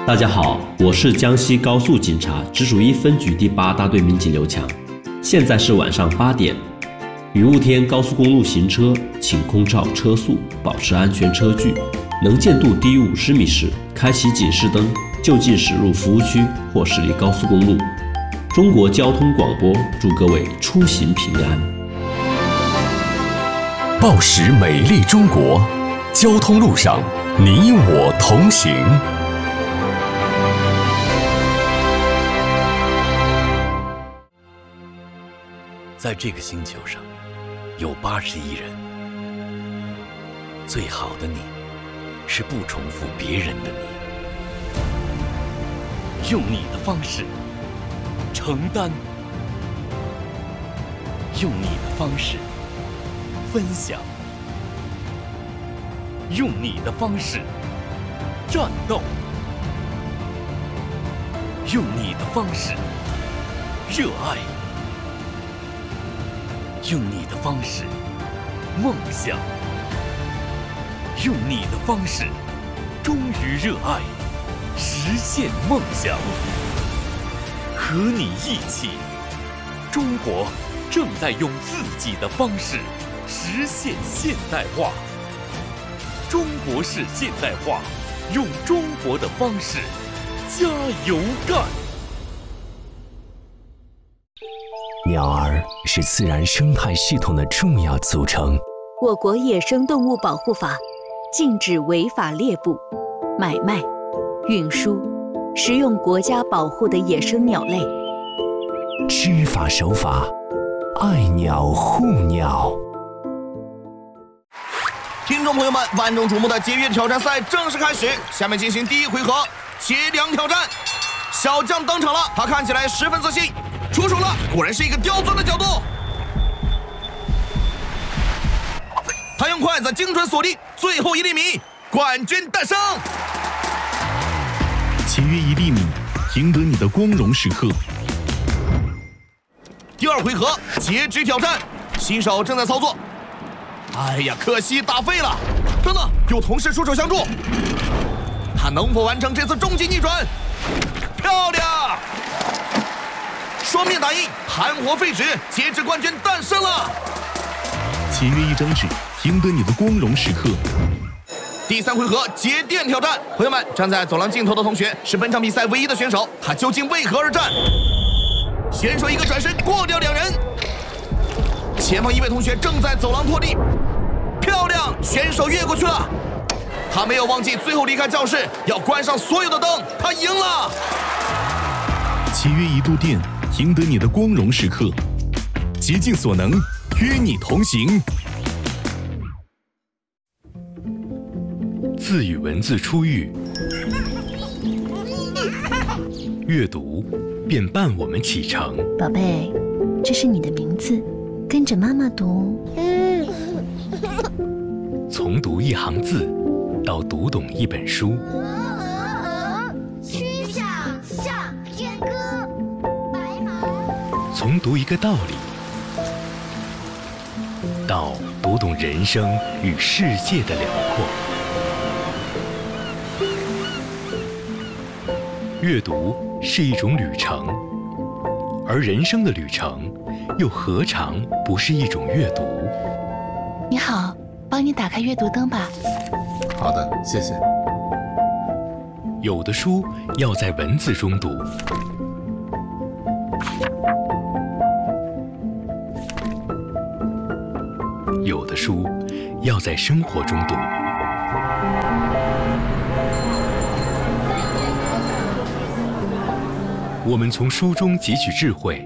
大家好，我是江西高速警察直属1分局第8大队民警刘强。现在是晚上8点，雨雾天高速公路行车，请空照车速，保持安全车距。能见度低于50米时，开启警示灯，就近驶入服务区或驶离高速公路。中国交通广播祝各位出行平安。 报时美丽中国，交通路上你我同行。 在这个星球上，有80亿人。最好的你，是不重复别人的你。用你的方式承担，用你的方式分享，用你的方式战斗，用你的方式热爱。用你的方式梦想，用你的方式忠于热爱，实现梦想。和你一起，中国正在用自己的方式实现现代化。中国式现代化，用中国的方式加油干。 鸟儿是自然生态系统的重要组成。 我国野生动物保护法禁止违法猎捕、买卖、运输、食用国家保护的野生鸟类。 知法守法，爱鸟护鸟。 听众朋友们，万众瞩目的节约挑战赛正式开始，下面进行第1回合截梁挑战。小将登场了，他看起来十分自信。出手了，果然是一个刁钻的角度。他用筷子精准锁定最后1厘米，冠军诞生。 节约1厘米，赢得你的光荣时刻。 第2回合截肢挑战，新手正在操作。哎呀，可惜打废了。等等，有同事出手相助，他能否完成这次终极逆转？漂亮！双面打印，含活废纸，截肢冠军诞生了。 节约1张纸，赢得你的光荣时刻。 第3回合节电挑战，朋友们，站在走廊尽头的同学是本场比赛唯一的选手，他究竟为何而战？选手一个转身过掉2人，前方一位同学正在走廊拖地，漂亮，选手越过去了。他没有忘记最后离开教室要关上所有的灯，他赢了。 节约1度电，赢得你的光荣时刻。竭尽所能，与你同行。 字与文字出狱，阅读便伴我们启程。 宝贝，这是你的名字，跟着妈妈读。 从读1行字到读懂1本书。 曲项向天歌，白毛。 从读一个道理到读懂人生与世界的辽阔。阅读是一种旅程，而人生的旅程又何尝不是一种阅读？ 你好，帮你打开阅读灯吧。 好的，谢谢。 有的书要在文字中读，有的书要在生活中读。我们从书中汲取智慧，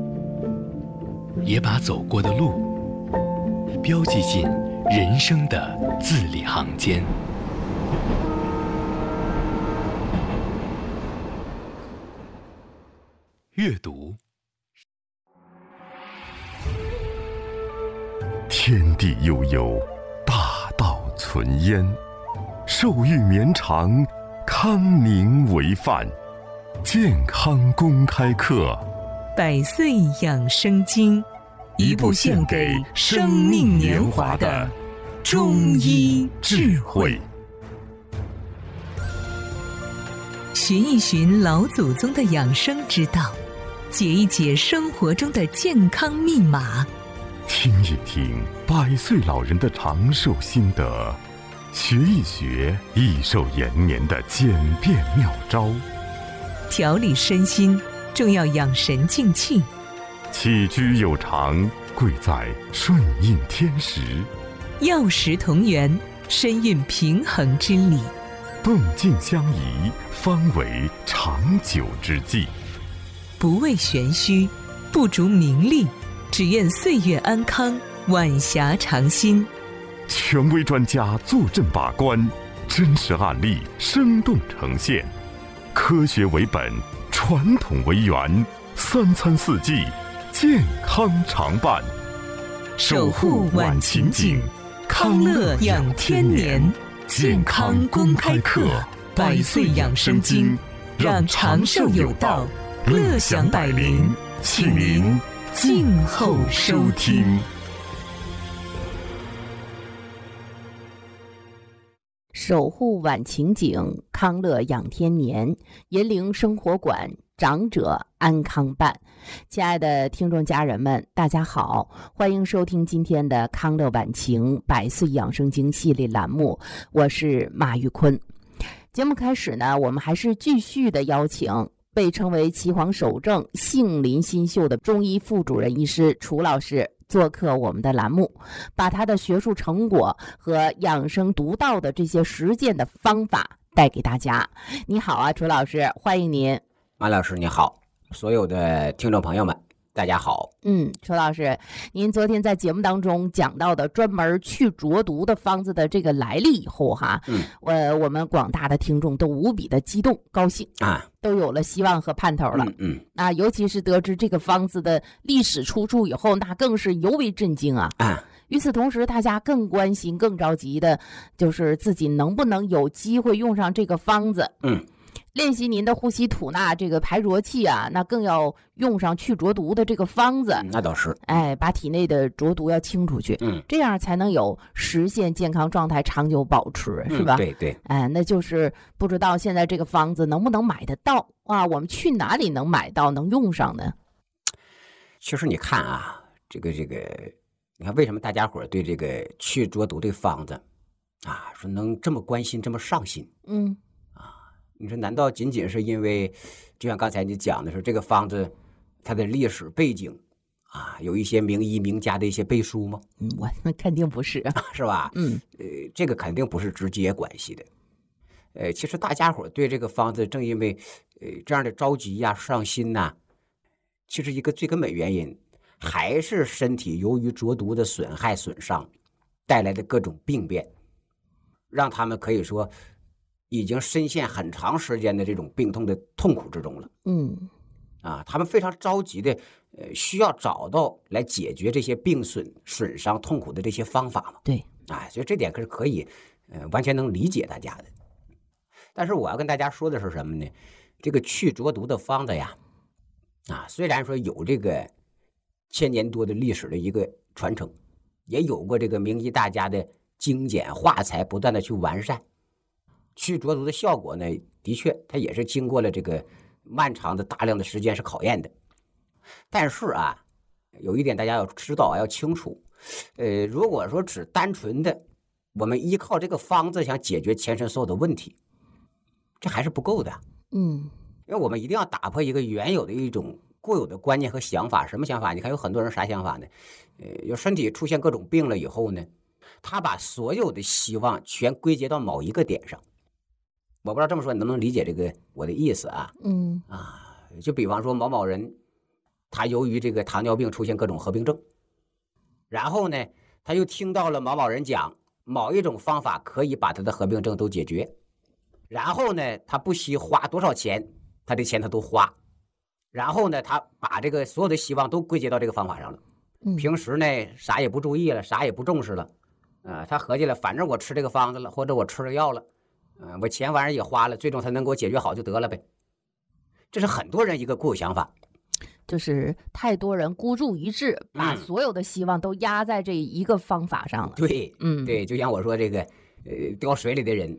也把走过的路标记进人生的字里行间。阅读， 天地悠悠，大道存焉。寿欲绵长，康宁为范。健康公开课， 百岁养生经，一部献给生命年华的中医智慧。 寻一寻老祖宗的养生之道，解一解生活中的健康密码， 听一听100岁老人的长寿心得，学一学益寿延年的简便妙招， 调理身心重要养神静气， 起居有常贵在顺应天时， 药食同源，身运平衡之理， 动静相宜，方为长久之计。 不为玄虚，不逐名利，只愿岁月安康，晚霞长新。 权威专家坐镇把关，真实案例生动呈现，科学为本，传统为源，3餐4季，健康常伴。 守护晚晴景，康乐养天年，健康公开课，100岁养生经，让长寿有道，乐享百龄，请您静候收听。 守护晚晴景，康乐养天年，银铃生活馆，长者安康办。亲爱的听众家人们，大家好，欢迎收听今天的康乐晚晴100岁养生经系列栏目，我是马玉坤。节目开始呢，我们还是继续的邀请被称为岐黄首正、杏林新秀的中医副主任医师楚老师做客我们的栏目，把他的学术成果和养生独到的这些实践的方法带给大家。你好啊，楚老师，欢迎您。 马老师你好，所有的听众朋友们大家好。 楚老师，您昨天在节目当中讲到的专门去浊毒的方子的这个来历以后哈，我们广大的听众都无比的激动高兴啊，都有了希望和盼头了。尤其是得知这个方子的历史出处以后，那更是尤为震惊啊。与此同时，大家更关心、更着急的就是自己能不能有机会用上这个方子。练习您的呼吸吐纳这个排浊气啊，那更要用上去浊毒的这个方子。 那倒是， 把体内的浊毒要清出去，这样才能有实现健康状态长久保持，是吧？ 对对， 那就是不知道现在这个方子能不能买得到啊？我们去哪里能买到，能用上呢？ 其实你看啊，这个，你看为什么大家伙对这个去浊毒的方子啊，说能这么关心，这么上心？你说难道仅仅是因为就像刚才你讲的是这个方子它的历史背景啊，有一些名医名家的一些背书吗？ 我那肯定不是， 是吧？这个肯定不是直接关系的。其实大家伙对这个方子正因为这样的着急呀、上心呐，其实一个最根本原因还是身体由于浊毒的损害损伤带来的各种病变，让他们可以说已经深陷很长时间的这种病痛的痛苦之中了。他们非常着急的需要找到来解决这些病损伤痛苦的这些方法嘛。 对， 所以这点是可以完全能理解大家的。但是我要跟大家说的是什么呢？这个去浊毒的方子呀，虽然说有这个1000年多的历史的一个传承，也有过这个名医大家的精简化裁，不断的去完善。去浊毒的效果呢，的确它也是经过了这个漫长的大量的时间是考验的。但是有一点大家要知道要清楚，如果说只单纯的我们依靠这个方子想解决全身所有的问题，这还是不够的。因为我们一定要打破一个原有的一种固有的观念和想法。什么想法？你看有很多人啥想法呢？有身体出现各种病了以后呢，他把所有的希望全归结到某一个点上。我不知道这么说你能不能理解这个我的意思啊？就比方说某某人，他由于这个糖尿病出现各种合并症，然后呢，他又听到了某某人讲某一种方法可以把他的合并症都解决，然后呢，他不惜花多少钱，他的钱他都花，然后呢，他把这个所有的希望都归结到这个方法上了。平时呢，啥也不注意了，啥也不重视了，他合计了，反正我吃这个方子了，或者我吃了药了。我钱反正也花了，最终他能给我解决好就得了呗。这是很多人一个固有想法， 就是太多人孤注一掷，把所有的希望都压在这一个方法上了。 对，对，就像我说这个，掉水里的人，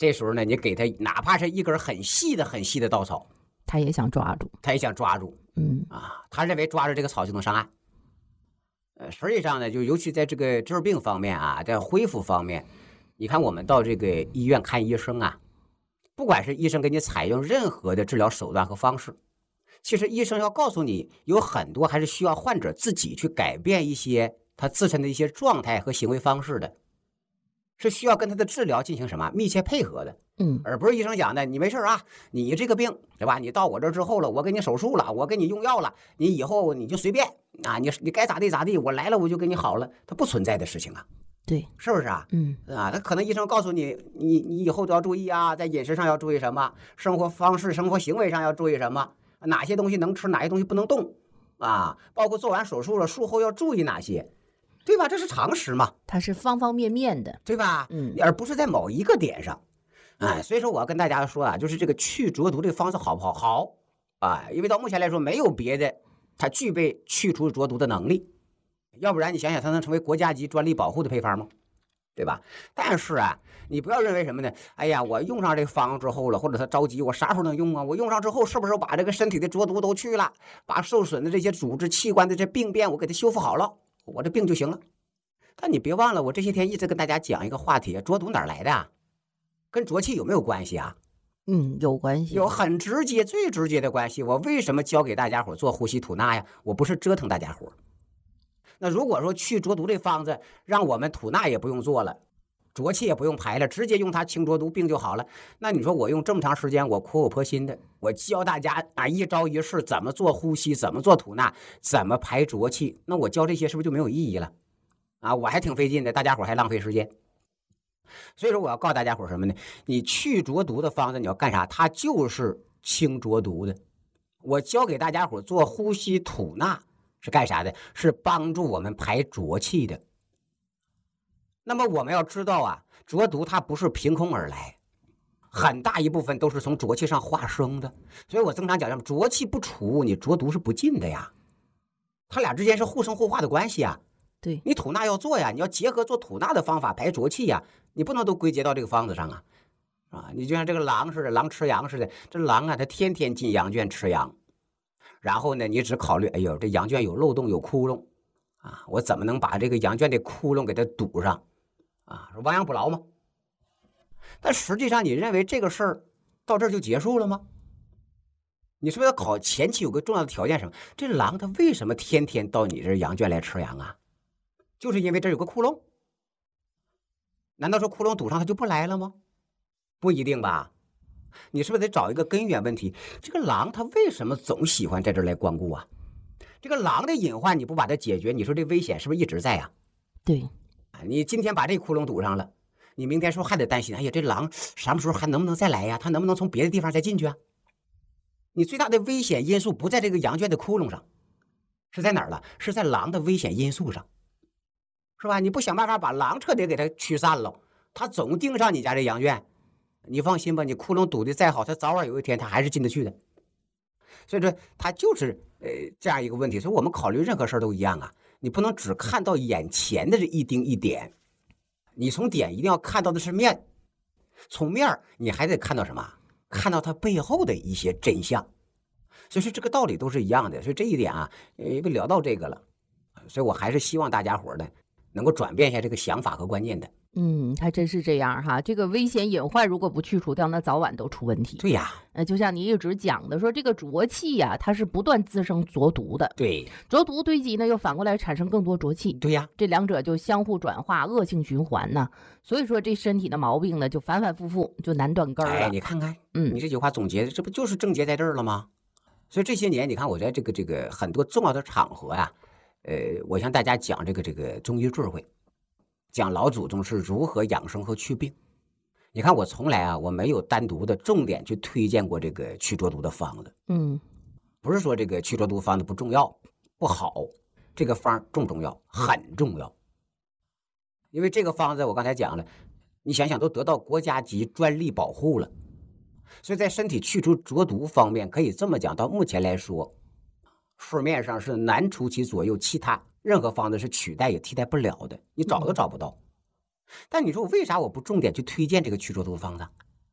这时候呢，你给他哪怕是一根很细的稻草， 他也想抓住， 他认为抓住这个草就能上岸。实际上呢，就尤其在这个治病方面啊，在恢复方面，你看我们到这个医院看医生啊，不管是医生给你采用任何的治疗手段和方式，其实医生要告诉你，有很多还是需要患者自己去改变一些他自身的一些状态和行为方式的，是需要跟他的治疗进行什么密切配合的。而不是医生讲的，你没事啊，你这个病对吧？你到我这之后了，我给你手术了，我给你用药了，你以后你就随便啊，你该咋地咋地，我来了我就给你好了，它不存在的事情啊。 对， 是不是啊？他可能医生告诉你，你以后都要注意啊，在饮食上要注意什么，生活方式、生活行为上要注意什么，哪些东西能吃，哪些东西不能动啊，包括做完手术了，术后要注意哪些，对吧？这是常识嘛， 它是方方面面的， 对吧？而不是在某一个点上。所以说我要跟大家说啊，就是这个去浊毒这个方子好不好？好啊，因为到目前来说没有别的它具备去除浊毒的能力，要不然你想想它能成为国家级专利保护的配方吗？对吧？但是啊，你不要认为什么呢？哎呀，我用上这个方之后了，或者他着急，我啥时候能用啊？我用上之后是不是把这个身体的浊毒都去了，把受损的这些组织器官的这病变我给它修复好了，我这病就行了？但你别忘了，我这些天一直跟大家讲一个话题，浊毒哪来的啊？跟浊气有没有关系啊？ 有关系， 有很直接、最直接的关系。我为什么教给大家伙做呼吸吐纳呀？我不是折腾大家伙。那如果说去浊毒这方子让我们吐纳也不用做了，浊气也不用排了，直接用它清浊毒，病就好了，那你说我用这么长时间，我苦口婆心的，我教大家啊一招一式怎么做呼吸，怎么做吐纳，怎么排浊气，那我教这些是不是就没有意义了啊？我还挺费劲的，大家伙还浪费时间。所以说我要告诉大家伙什么呢？你去浊毒的方子你要干啥？它就是清浊毒的。我教给大家伙做呼吸吐纳是干啥的？是帮助我们排浊气的。那么我们要知道啊，浊毒它不是凭空而来，很大一部分都是从浊气上化生的。所以我经常讲，浊气不除，你浊毒是不进的呀。它俩之间是互生互化的关系啊。 对， 你吐纳要做呀，你要结合做吐纳的方法排浊气呀，你不能都归结到这个方子上啊。你就像这个狼似的，狼吃羊似的，这狼啊，它天天进羊圈吃羊，然后呢，你只考虑，哎呦，这羊圈有漏洞有窟窿啊，我怎么能把这个羊圈的窟窿给它堵上啊？亡羊补牢吗？但实际上，你认为这个事儿到这儿就结束了吗？你是不是要考前期有个重要的条件？什么？这狼它为什么天天到你这羊圈来吃羊啊？就是因为这有个窟窿。难道说窟窿堵上它就不来了吗？不一定吧。你是不是得找一个根源问题？这个狼它为什么总喜欢在这儿来光顾啊？这个狼的隐患你不把它解决，你说这危险是不是一直在啊？ 对， 你今天把这窟窿堵上了，你明天说还得担心，哎呀，这狼什么时候还能不能再来呀？它能不能从别的地方再进去啊？你最大的危险因素不在这个羊圈的窟窿上，是在哪儿了？是在狼的危险因素上，是吧？你不想办法把狼彻底给它驱散了，它总盯上你家这羊圈，你放心吧，你窟窿堵得再好，它早晚有一天它还是进得去的。所以说它就是这样一个问题。所以我们考虑任何事儿都一样啊，你不能只看到眼前的这一丁一点，你从点一定要看到的是面，从面你还得看到什么？看到它背后的一些真相。所以说这个道理都是一样的。所以这一点啊，因为聊到这个了，所以我还是希望大家伙呢能够转变一下这个想法和观念的。 还真是这样哈。这个危险隐患如果不去除掉，那早晚都出问题。 对呀， 就像你一直讲的，说这个浊气呀，它是不断滋生浊毒的。 对， 浊毒堆积呢，又反过来产生更多浊气。 对呀，这两者就相互转化，恶性循环呢。所以说这身体的毛病呢，就反反复复，就难断根了。 哎，你看看，你这句话总结的，这不就是症结在这儿了吗？所以这些年，你看我在这个很多重要的场合呀，我向大家讲这个中医智慧。讲老祖宗是如何养生和祛病。你看我从来啊，我没有单独的重点去推荐过这个去浊毒的方子。不是说这个去浊毒方子不重要不好，这个方重要，很重要。因为这个方子我刚才讲了，你想想都得到国家级专利保护了，所以在身体去除浊毒方面，可以这么讲，到目前来说，市面上是难除其左右，其他任何方子是取代也替代不了的，你找都找不到。但你说我为啥我不重点去推荐这个去浊毒的方子？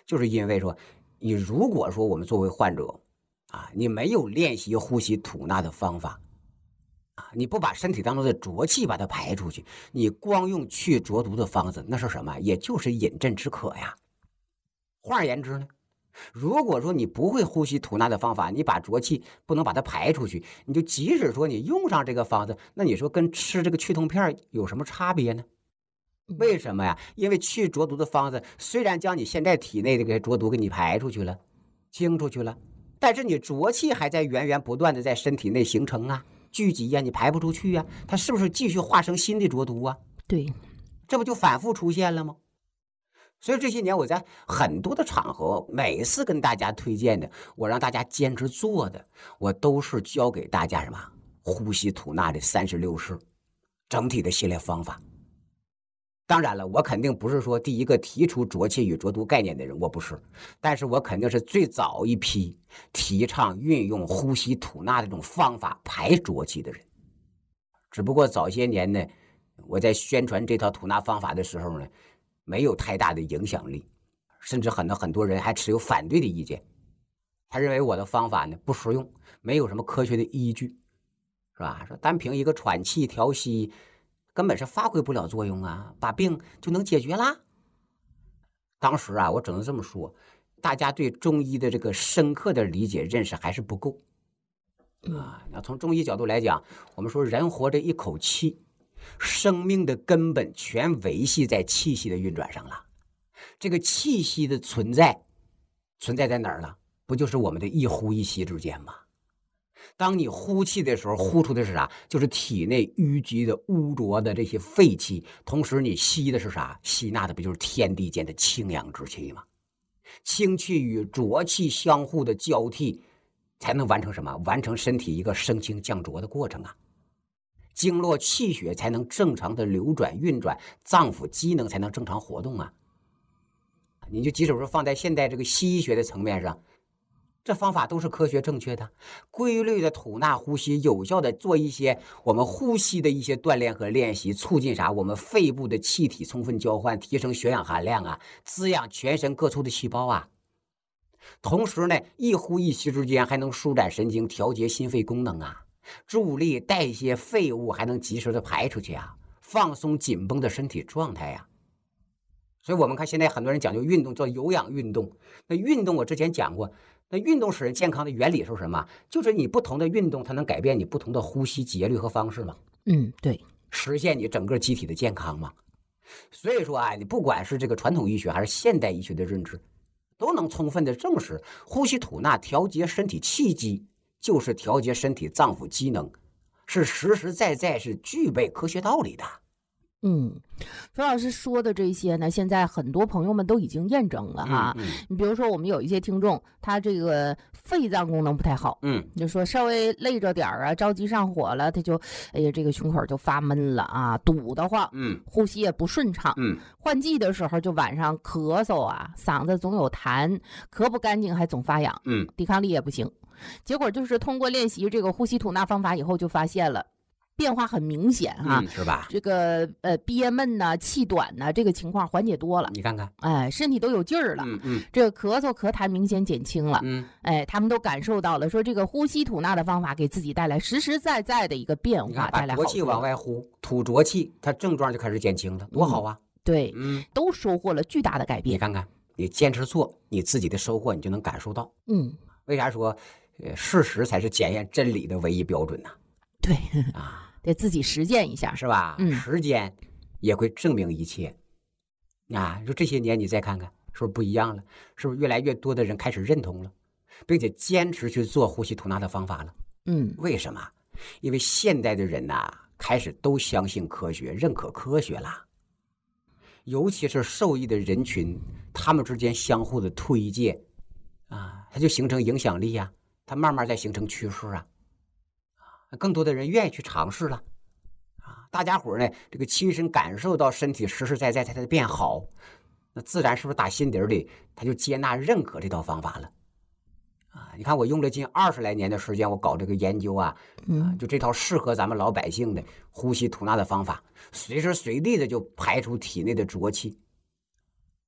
就是因为说，你如果说我们作为患者啊，你没有练习呼吸吐纳的方法啊，你不把身体当中的浊气把它排出去，你光用去浊毒的方子，那是什么？也就是饮鸩止渴呀。换而言之呢，如果说你不会呼吸吐纳的方法，你把浊气不能把它排出去，你就即使说你用上这个方子，那你说跟吃这个去痛片有什么差别呢？为什么呀？因为去浊毒的方子虽然将你现在体内这个浊毒给你排出去了，清出去了，但是你浊气还在源源不断的在身体内形成啊，聚集呀，你排不出去呀，它是不是继续化生新的浊毒啊？ 对， 这不就反复出现了吗？所以这些年我在很多的场合，每次跟大家推荐的，我让大家坚持做的，我都是教给大家什么呼吸吐纳的36式整体的系列方法。当然了，我肯定不是说第一个提出浊气与浊毒概念的人，我不是，但是我肯定是最早一批提倡运用呼吸吐纳这种方法排浊气的人。只不过早些年呢，我在宣传这套吐纳方法的时候呢，没有太大的影响力，甚至很多人还持有反对的意见。他认为我的方法呢不实用，没有什么科学的依据，是吧？说单凭一个喘气调息，根本是发挥不了作用啊，把病就能解决啦。当时啊，我只能这么说，大家对中医的这个深刻的理解认识还是不够啊。那从中医角度来讲，我们说人活着一口气，生命的根本全维系在气息的运转上了。这个气息的存在在哪儿了？不就是我们的一呼一吸之间吗？当你呼气的时候，呼出的是啥？就是体内淤积的污浊的这些废气，同时你吸的是啥？吸纳的不就是天地间的清阳之气吗？清气与浊气相互的交替，才能完成什么？完成身体一个升清降浊的过程啊。经络气血才能正常的流转运转，脏腑机能才能正常活动啊。你就即使说放在现代这个西医学的层面上，这方法都是科学正确的，规律的吐纳呼吸，有效的做一些我们呼吸的一些锻炼和练习，促进啥？我们肺部的气体充分交换，提升血氧含量啊，滋养全身各处的细胞啊。同时呢，一呼一吸之间还能舒展神经，调节心肺功能啊，助力代谢废物，还能及时的排出去啊，放松紧绷的身体状态呀。所以我们看现在很多人讲究运动，叫有氧运动。那运动我之前讲过，那运动使人健康的原理是什么？就是你不同的运动，它能改变你不同的呼吸节律和方式嘛。 对， 实现你整个机体的健康嘛。所以说啊，你不管是这个传统医学还是现代医学的认知，都能充分的证实，呼吸吐纳调节身体气机，就是调节身体脏腑机能，是实实在在是具备科学道理的。 冯老师说的这些呢，现在很多朋友们都已经验证了哈。你比如说，我们有一些听众，他这个肺脏功能不太好，就说稍微累着点啊，着急上火了，他就哎呀，这个胸口就发闷了啊，堵得慌，呼吸也不顺畅，换季的时候就晚上咳嗽啊，嗓子总有痰，咳不干净还总发痒，抵抗力也不行。结果就是通过练习这个呼吸吐纳方法以后，就发现了变化很明显哈， 是吧？ 这个憋闷呐、气短呐，这个情况缓解多了。 你看看， 哎，身体都有劲儿了，这个咳嗽咳痰明显减轻了，哎，他们都感受到了，说这个呼吸吐纳的方法给自己带来实实在在的一个变化，带来好处。 把浊气往外呼，吐浊气，它症状就开始减轻了，多好啊！ 对，都收获了巨大的改变。 你看看，你坚持做，你自己的收获你就能感受到。为啥说事实才是检验真理的唯一标准呢？ 对啊，得自己实践一下， 是吧？时间也会证明一切啊！就这些年你再看看，是不是不一样了？是不是越来越多的人开始认同了，并且坚持去做呼吸吐纳的方法了？为什么？因为现代的人呐，开始都相信科学，认可科学了。尤其是受益的人群，他们之间相互的推荐啊，它就形成影响力啊，它慢慢在形成趋势啊。更多的人愿意去尝试了啊！大家伙呢，这个亲身感受到身体实实在在它的变好，那自然是不是打心底里他就接纳认可这套方法了啊？你看我用了近20来年的时间，我搞这个研究啊，就这套适合咱们老百姓的呼吸吐纳的方法，随时随地的就排出体内的浊气。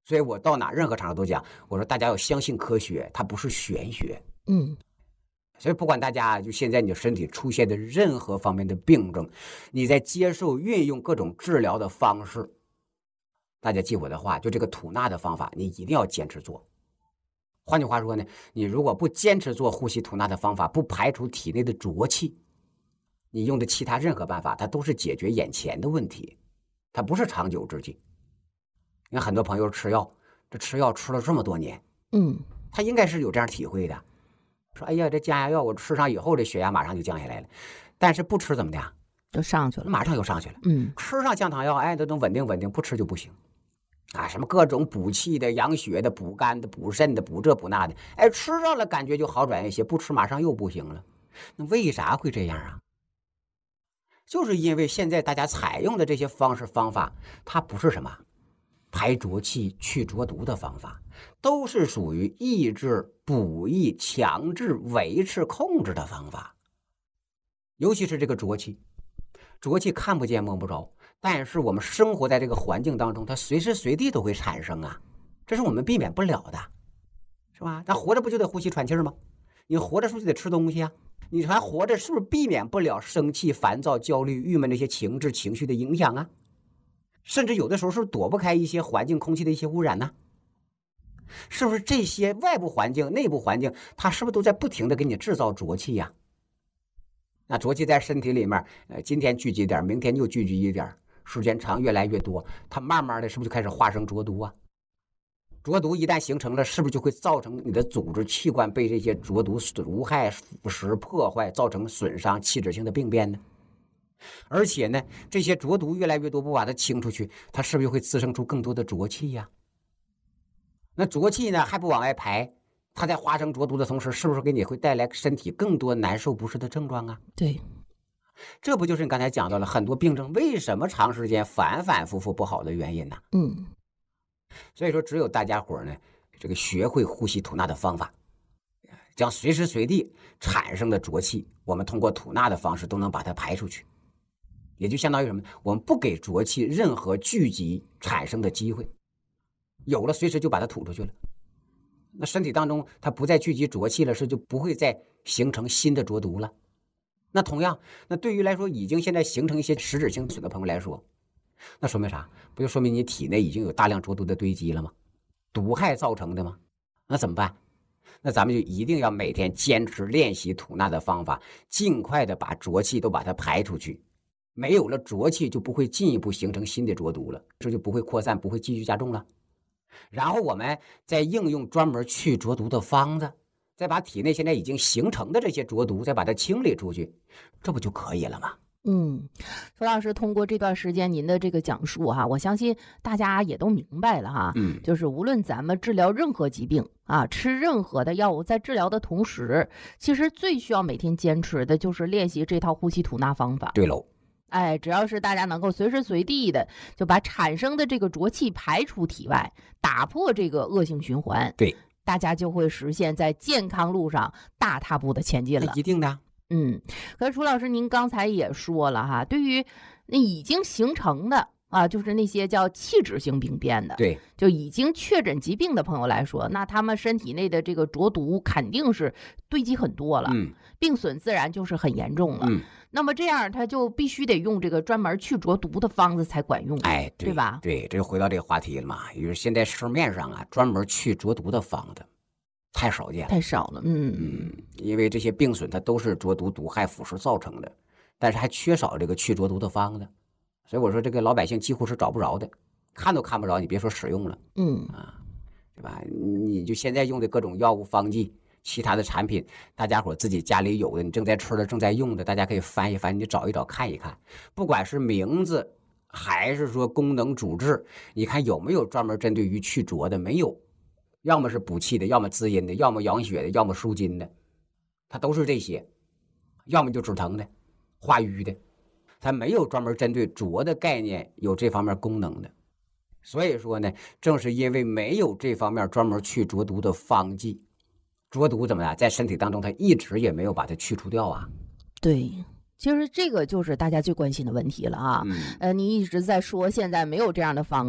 所以我到哪任何场合都讲，我说大家要相信科学，它不是玄学。所以不管大家就现在你身体出现的任何方面的病症，你在接受运用各种治疗的方式，大家记我的话，就这个吐纳的方法你一定要坚持做。换句话说呢，你如果不坚持做呼吸吐纳的方法，不排除体内的浊气，你用的其他任何办法它都是解决眼前的问题，它不是长久之计。你看很多朋友吃药，这吃药吃了这么多年，他应该是有这样体会的，说哎呀，这降压药我吃上以后这血压马上就降下来了，但是不吃怎么的就上去了， 马上又上去了。吃上降糖药，哎，都能稳定，不吃就不行啊！什么各种补气的、养血的、补肝的、补肾的、补这补那的，哎，吃上了感觉就好转一些，不吃马上又不行了。那为啥会这样啊？就是因为现在大家采用的这些方式方法，它不是什么排浊气、去浊毒的方法，都是属于抑制、补益、强制、维持、控制的方法。尤其是这个浊气，浊气看不见摸不着，但是我们生活在这个环境当中，它随时随地都会产生啊，这是我们避免不了的，是吧？咱活着不就得呼吸喘气吗？你活着是不是得吃东西啊？你还活着是不是避免不了生气、烦躁、焦虑、郁闷这些情志情绪的影响啊？甚至有的时候是不是躲不开一些环境空气的一些污染呢？是不是这些外部环境、内部环境，它是不是都在不停的给你制造浊气呀？那浊气在身体里面，今天聚集点，明天又聚集一点，时间长越来越多，它慢慢的是不是就开始化生浊毒啊？浊毒一旦形成了，是不是就会造成你的组织器官被这些浊毒毒害腐蚀破坏，造成损伤、器质性的病变呢？而且呢，这些浊毒越来越多，不把它清出去，它是不是会滋生出更多的浊气呀？那浊气呢还不往外排，它在化生浊毒的同时，是不是给你会带来身体更多难受不适的症状啊？ 对， 这不就是你刚才讲到了很多病症为什么长时间反反复复不好的原因呢？所以说只有大家伙呢，这个学会呼吸吐纳的方法，将随时随地产生的浊气，我们通过吐纳的方式都能把它排出去。也就相当于什么？我们不给浊气任何聚集产生的机会，有了随时就把它吐出去了。那身体当中它不再聚集浊气了，是就不会再形成新的浊毒了。那同样，那对于来说已经现在形成一些实质性损的朋友来说，那说明啥？不就说明你体内已经有大量浊毒的堆积了吗？毒害造成的吗？那怎么办？那咱们就一定要每天坚持练习吐纳的方法，尽快的把浊气都把它排出去。没有了浊气，就不会进一步形成新的浊毒了，这就不会扩散，不会继续加重了。然后我们再应用专门去浊毒的方子，再把体内现在已经形成的这些浊毒再把它清理出去，这不就可以了吗？ 周老师通过这段时间您的这个讲述哈，我相信大家也都明白了哈。就是无论咱们治疗任何疾病啊，吃任何的药物，在治疗的同时，其实最需要每天坚持的就是练习这套呼吸吐纳方法。 对喽。 只要是大家能够随时随地的就把产生的这个浊气排出体外，打破这个恶性循环， 对， 大家就会实现在健康路上大踏步的前进了。 一定的。 可是楚老师您刚才也说了哈，对于那已经形成的就是那些叫器质性病变的， 对， 就已经确诊疾病的朋友来说，那他们身体内的这个浊毒肯定是堆积很多了，病损自然就是很严重了。那么这样他就必须得用这个专门去浊毒的方子才管用，对吧？ 对，这就回到这个话题了嘛。也就是现在市面上专门去浊毒的方子太少见了， 太少了。 因为这些病损它都是浊毒毒害腐蚀造成的，但是还缺少这个去浊毒的方子。所以我说这个老百姓几乎是找不着的，看都看不着，你别说使用了，对吧？你就现在用的各种药物方剂，其他的产品，大家伙自己家里有的，你正在吃的、正在用的，大家可以翻一翻，你找一找、看一看，不管是名字还是说功能主治，你看有没有专门针对于去浊的？没有，要么是补气的，要么滋阴的，要么养血的，要么舒筋的，它都是这些，要么就止疼的、化瘀的。它没有专门针对浊的概念有这方面功能的，所以说呢，正是因为没有这方面专门去浊毒的方剂，浊毒怎么样，在身体当中它一直也没有把它去除掉啊。 对，其实这个就是大家最关心的问题了啊。你一直在说现在没有这样的方子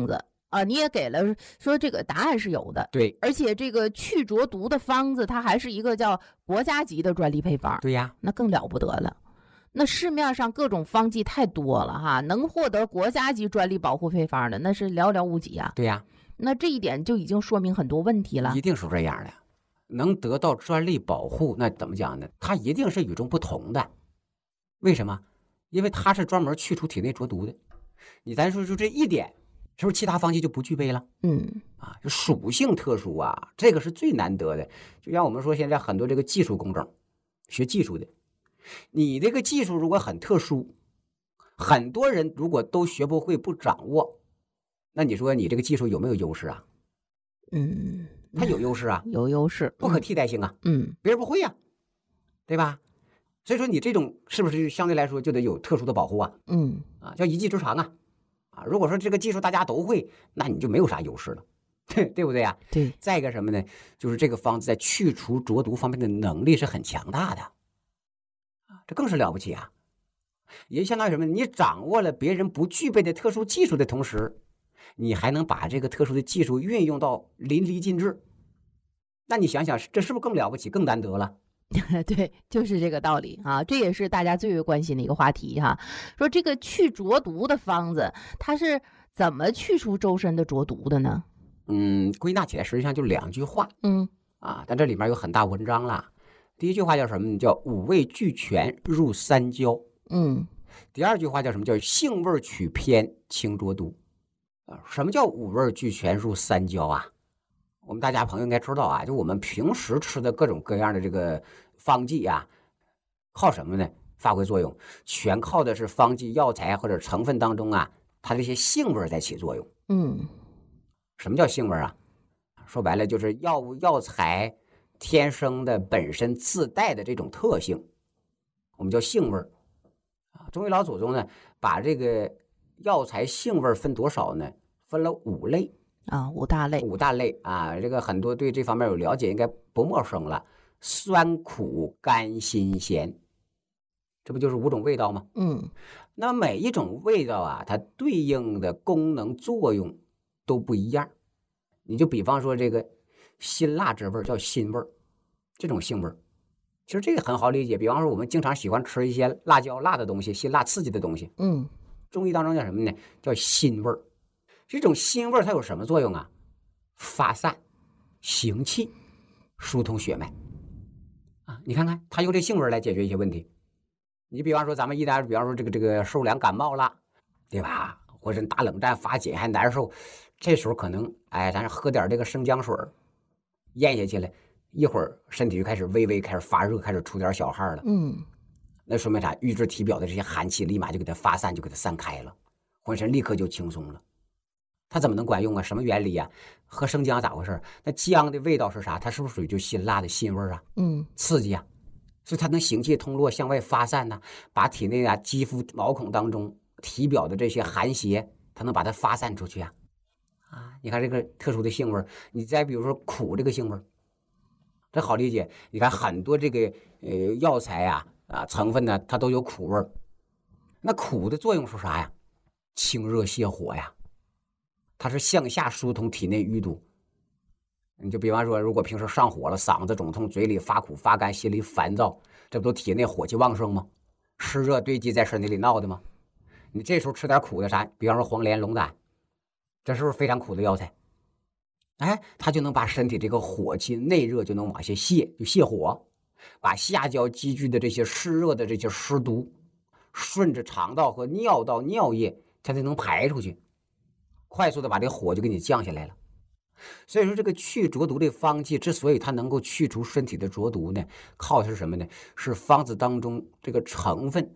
你也给了说这个答案是有的， 对， 而且这个去浊毒的方子，它还是一个叫国家级的专利配方， 对呀， 那更了不得了。那市面上各种方剂太多了哈，能获得国家级专利保护配方的那是寥寥无几啊。 对呀， 那这一点就已经说明很多问题了。 一定是这样的，能得到专利保护，那怎么讲呢？它一定是与众不同的。为什么？因为它是专门去除体内浊毒的。咱说这一点，是不是其他方剂就不具备了？就属性特殊啊，这个是最难得的。就像我们说，现在很多这个技术工种，学技术的，你这个技术如果很特殊，很多人如果都学不会、不掌握，那你说你这个技术有没有优势啊？它有优势啊， 有优势， 不可替代性啊。别人不会呀，对吧？所以说你这种是不是相对来说就得有特殊的保护啊？叫一技之长啊。如果说这个技术大家都会，那你就没有啥优势了，对不对呀？ 对。 再一个什么呢？就是这个方子在去除浊毒方面的能力是很强大的，这更是了不起啊！也相当于什么？你掌握了别人不具备的特殊技术的同时，你还能把这个特殊的技术运用到淋漓尽致，那你想想，这是不是更了不起、更难得了？ 对，就是这个道理啊！这也是大家最为关心的一个话题哈。说这个去浊毒的方子，它是怎么去除周身的浊毒的呢？ 归纳起来实际上就2句话。但这里面有很大文章啦。第一句话叫什么呢？叫五味俱全入三焦。第二句话叫什么？叫性味取偏清浊毒。什么叫五味俱全入三焦啊？我们大家朋友应该知道啊，就我们平时吃的各种各样的这个方剂啊，靠什么呢？发挥作用，全靠的是方剂药材或者成分当中啊，它这些性味在起作用。什么叫性味啊？说白了就是药物药材天生的本身自带的这种特性，我们叫性味。中医老祖宗呢，把这个药材性味分多少呢？分了5类。 5大类 ，5大类啊，这个很多对这方面有了解，应该不陌生了。酸、苦、甘、辛、咸，这不就是5种味道吗？那每一种味道啊，它对应的功能作用都不一样。你就比方说这个辛辣之味叫辛味，这种性味，其实这个很好理解。比方说我们经常喜欢吃一些辣椒辣的东西，辛辣刺激的东西，中医当中叫什么呢？叫辛味。这种辛味它有什么作用啊？发散、行气、疏通血脉啊！你看看，它用这性味来解决一些问题。你比方说咱们一旦比方说这个受凉感冒了，对吧？或者打冷战发紧还难受，这时候可能咱喝点这个生姜水咽下去了，一会儿身体就开始微微开始发热，开始出点小汗了。那说明啥？瘀滞体表的这些寒气立马就给它发散，就给它散开了，浑身立刻就轻松了。它怎么能管用啊？什么原理啊？喝生姜咋回事？那姜的味道是啥？它是不是属于就辛辣的辛味啊？刺激啊，所以它能行气通络，向外发散呢，把体内啊肌肤毛孔当中体表的这些寒邪，它能把它发散出去啊。你看这个特殊的性味，你再比如说苦这个性味，这好理解。你看很多这个药材成分呢，它都有苦味。那苦的作用是啥呀？清热泻火呀。它是向下疏通体内淤堵。你就比方说，如果平时上火了，嗓子肿痛，嘴里发苦发干，心里烦躁，这不都体内火气旺盛吗？湿热堆积在身体里闹的吗？你这时候吃点苦的啥，比方说黄连、龙胆，这是不是非常苦的药材？它就能把身体这个火气内热就能往下泻，就泻火，把下焦积聚的这些湿热的这些湿毒，顺着肠道和尿道尿液，它就能排出去。快速的把这个火就给你降下来了。所以说这个去浊毒的方剂之所以它能够去除身体的浊毒呢，靠的是什么呢？是方子当中这个成分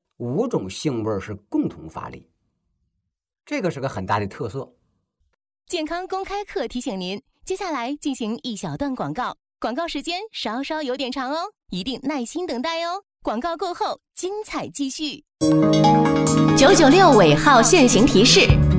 5种性味是共同发力，这个是个很大的特色。 健康公开课提醒您，接下来进行一小段广告，广告时间稍稍有点长哦，一定耐心等待哦。广告过后精彩继续。996尾号限行提示：